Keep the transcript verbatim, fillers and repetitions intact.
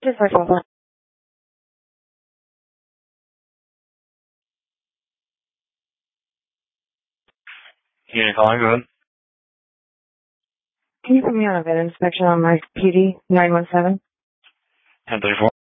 Just like one. Yeah, calling good. Can you put me on a vet inspection on my P D nine one seven? ten thirty-four.